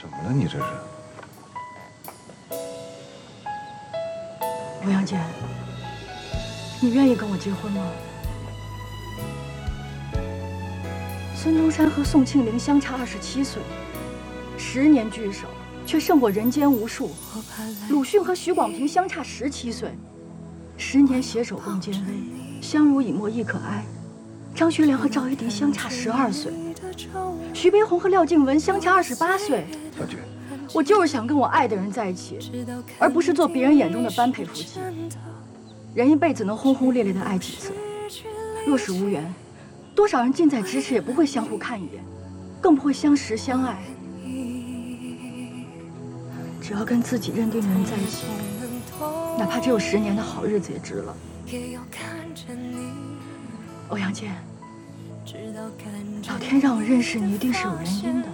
怎么了？你这是？ 欧阳剑，你愿意跟我结婚吗？孙中山和宋庆龄相差27岁，10年聚首，却胜过人间无数。鲁迅和许广平相差17岁，10年携手共艰危，相濡以沫亦可哀。张学良和赵一荻相差12岁，徐悲鸿和廖静文相差28岁。 小菊， 我就是想跟我爱的人在一起，而不是做别人眼中的般配夫妻。人一辈子能轰轰烈烈的爱几次？若是无缘，多少人近在咫尺也不会相互看一眼，更不会相识相爱。只要跟自己认定的人在一起，哪怕只有10年的好日子也值了。欧阳剑，老天让我认识你，一定是有原因的。